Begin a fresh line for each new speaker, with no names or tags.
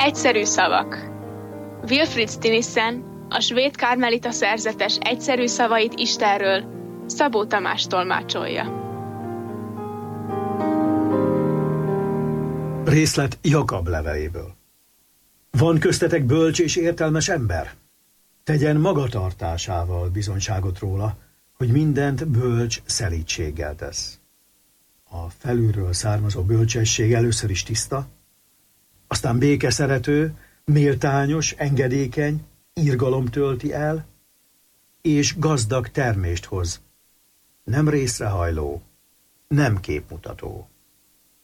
Egyszerű szavak. Wilfrid Stinissen, a svéd karmelita szerzetes egyszerű szavait Istenről Szabó Tamás tolmácsolja.
Részlet Jakab leveléből. Van köztetek bölcs és értelmes ember? Tegyen magatartásával bizonyságot róla, hogy mindent bölcs szelídséggel tesz. A felülről származó bölcsesség először is tiszta, aztán békeszerető, méltányos, engedékeny, irgalom tölti el, és gazdag termést hoz. Nem részrehajló, nem képmutató.